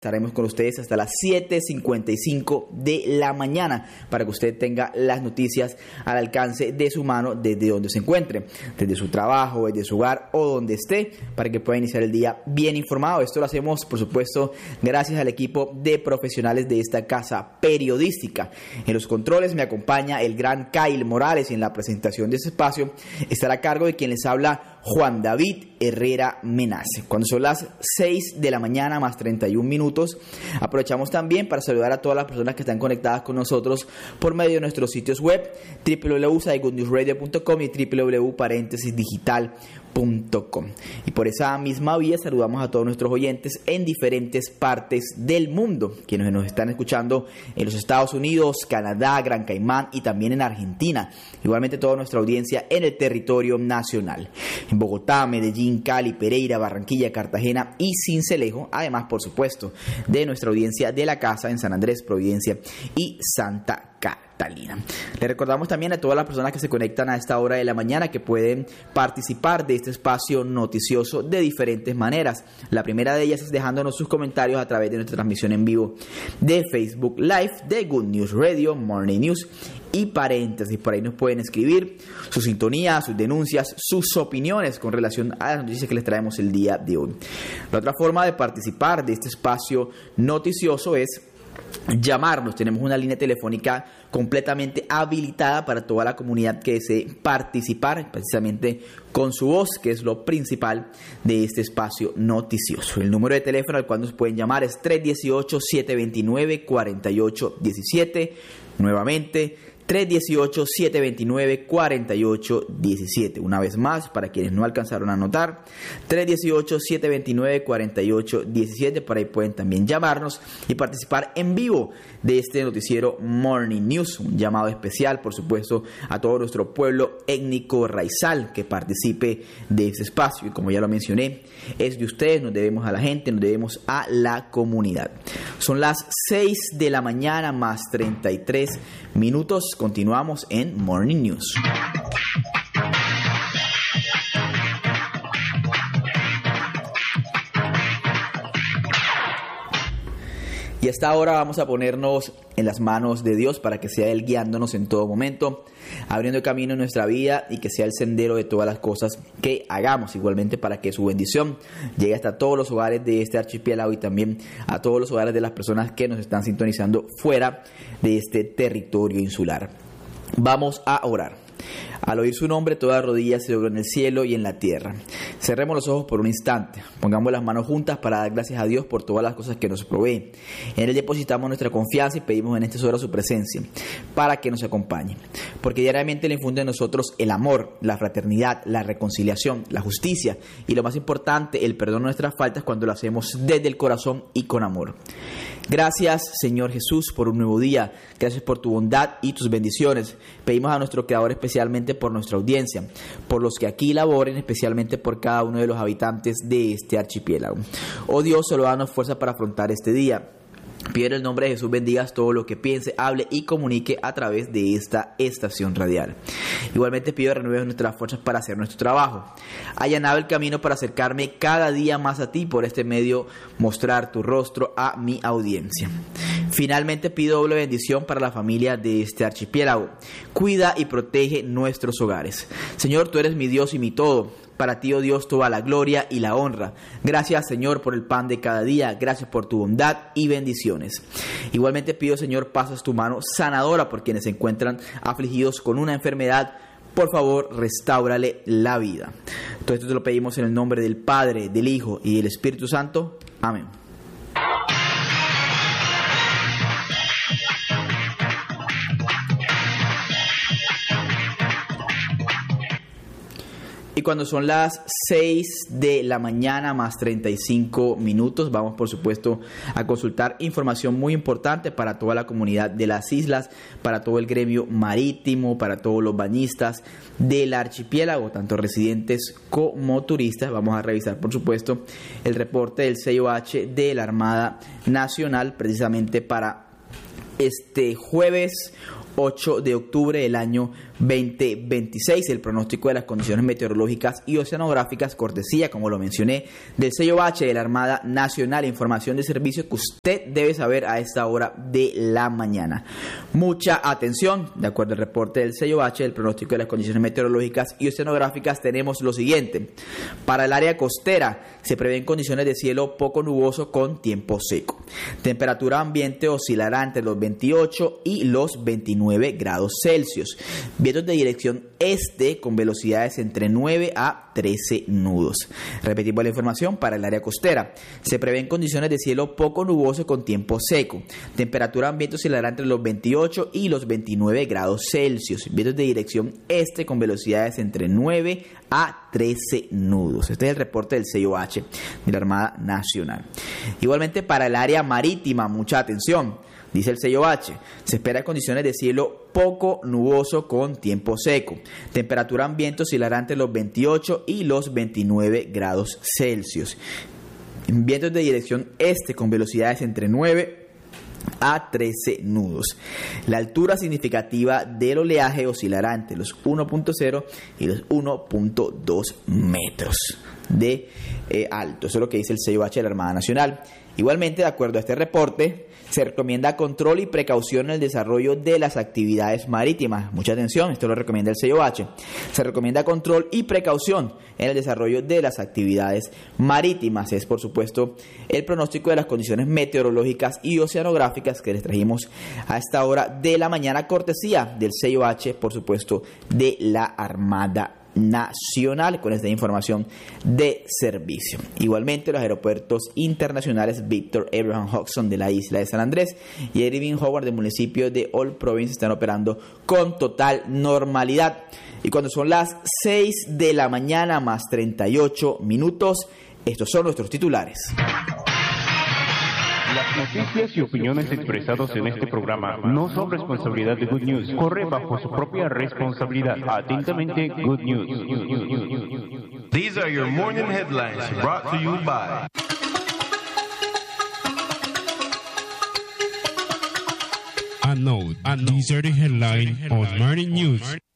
Estaremos con ustedes hasta las 7:55 de la mañana para que usted tenga las noticias al alcance de su mano desde donde se encuentre, desde su trabajo, desde su hogar o donde esté, para que pueda iniciar el día bien informado. Esto lo hacemos, por supuesto, gracias al equipo de profesionales de esta casa periodística. En los controles me acompaña el gran Kyle Morales y en la presentación de este espacio estará a cargo de quien les habla, Juan David Herrera Menace. Cuando son las 6 de la mañana más 31 minutos, aprovechamos también para saludar a todas las personas que están conectadas con nosotros por medio de nuestros sitios web www.goodnewsradio.com y www.parentesisdigital.com. Y por esa misma vía saludamos a todos nuestros oyentes en diferentes partes del mundo, quienes nos están escuchando en los Estados Unidos, Canadá, Gran Caimán y también en Argentina. Igualmente toda nuestra audiencia en el territorio nacional, en Bogotá, Medellín, Cali, Pereira, Barranquilla, Cartagena y Sincelejo, además por supuesto de nuestra audiencia de la casa en San Andrés, Providencia y Santa Catalina. Le recordamos también a todas las personas que se conectan a esta hora de la mañana que pueden participar de este espacio noticioso de diferentes maneras. La primera de ellas es dejándonos sus comentarios a través de nuestra transmisión en vivo de Facebook Live de Good News Radio, Morning News y Paréntesis. Por ahí nos pueden escribir su sintonía, sus denuncias, sus opiniones con relación a las noticias que les traemos el día de hoy. La otra forma de participar de este espacio noticioso es llamarnos. Tenemos una línea telefónica completamente habilitada para toda la comunidad que desee participar precisamente con su voz, que es lo principal de este espacio noticioso. El número de teléfono al cual nos pueden llamar es 318-729-4817. Nuevamente 318-729-4817. Una vez más, para quienes no alcanzaron a anotar, 318-729-4817. Por ahí pueden también llamarnos y participar en vivo de este noticiero Morning News. Un llamado especial, por supuesto, a todo nuestro pueblo étnico raizal que participe de este espacio. Y como ya lo mencioné, es de ustedes, nos debemos a la gente, nos debemos a la comunidad. Son las 6 de la mañana más 33 minutos. Continuamos en Morning News. Y a esta hora vamos a ponernos en las manos de Dios para que sea Él guiándonos en todo momento, abriendo el camino en nuestra vida y que sea el sendero de todas las cosas que hagamos. Igualmente para que su bendición llegue hasta todos los hogares de este archipiélago y también a todos los hogares de las personas que nos están sintonizando fuera de este territorio insular. Vamos a orar. Al oír su nombre, toda rodilla se dobló en el cielo y en la tierra. Cerremos los ojos por un instante. Pongamos las manos juntas para dar gracias a Dios por todas las cosas que nos provee. En Él depositamos nuestra confianza y pedimos en estas horas su presencia para que nos acompañe. Porque diariamente le infunde en nosotros el amor, la fraternidad, la reconciliación, la justicia y lo más importante, el perdón de nuestras faltas cuando lo hacemos desde el corazón y con amor. Gracias, Señor Jesús, por un nuevo día. Gracias por tu bondad y tus bendiciones. Pedimos a nuestro Creador especialmente por nuestra audiencia, por los que aquí laboren, especialmente por cada uno de los habitantes de este archipiélago. Oh Dios, solo danos fuerza para afrontar este día. Pido en el nombre de Jesús bendigas todo lo que piense, hable y comunique a través de esta estación radial. Igualmente pido renueves nuestras fuerzas para hacer nuestro trabajo. Allanado el camino para acercarme cada día más a ti, por este medio mostrar tu rostro a mi audiencia. Finalmente pido doble bendición para la familia de este archipiélago. Cuida y protege nuestros hogares. Señor, tú eres mi Dios y mi todo. Para ti, oh Dios, toda la gloria y la honra. Gracias, Señor, por el pan de cada día. Gracias por tu bondad y bendiciones. Igualmente pido, Señor, pasas tu mano sanadora por quienes se encuentran afligidos con una enfermedad. Por favor, restáurale la vida. Todo esto te lo pedimos en el nombre del Padre, del Hijo y del Espíritu Santo. Amén. Y cuando son las 6 de la mañana más 35 minutos, vamos por supuesto a consultar información muy importante para toda la comunidad de las islas, para todo el gremio marítimo, para todos los bañistas del archipiélago, tanto residentes como turistas. Vamos a revisar por supuesto el reporte del CIOH de la Armada Nacional precisamente para este jueves 8 de octubre del año 2026. El pronóstico de las condiciones meteorológicas y oceanográficas, cortesía, como lo mencioné, del sello Bache de la Armada Nacional. Información de servicio que usted debe saber a esta hora de la mañana. Mucha atención. De acuerdo al reporte del sello Bache del pronóstico de las condiciones meteorológicas y oceanográficas, tenemos lo siguiente. Para el área costera se prevén condiciones de cielo poco nuboso con tiempo seco. Temperatura ambiente oscilará entre los 28 y los 29 grados Celsius. Vientos de dirección este con velocidades entre 9 a 13 nudos. Repetimos la información para el área costera. Se prevén condiciones de cielo poco nuboso con tiempo seco. Temperatura ambiente oscilará entre los 28 y los 29 grados Celsius. Vientos de dirección este con velocidades entre 9 a 13 nudos. Este es el reporte del sello H de la Armada Nacional. Igualmente para el área marítima, mucha atención. Dice el sello H, se espera condiciones de cielo poco nuboso con tiempo seco. Temperatura ambiente oscilará entre los 28 y los 29 grados Celsius. Vientos de dirección este con velocidades entre 9 a 13 nudos. La altura significativa del oleaje oscilará entre los 1.0 y los 1.2 metros de alto. Eso es lo que dice el sello H de la Armada Nacional. Igualmente, de acuerdo a este reporte, se recomienda control y precaución en el desarrollo de las actividades marítimas. Mucha atención, esto lo recomienda el sello H. Se recomienda control y precaución en el desarrollo de las actividades marítimas. Es, por supuesto, el pronóstico de las condiciones meteorológicas y oceanográficas que les trajimos a esta hora de la mañana, cortesía del sello H, por supuesto, de la Armada Nacional, con esta información de servicio. Igualmente, los aeropuertos internacionales Victor Abraham Hodgson de la isla de San Andrés y Irving Howard del municipio de All Province están operando con total normalidad. Y cuando son las 6 de la mañana más 38 minutos, estos son nuestros titulares. Las noticias y opiniones expresadas en este programa no son responsabilidad de Good News. Corre bajo su propia responsabilidad. Atentamente, Good News. These are your morning headlines brought to you by... And these are the headlines on Morning News.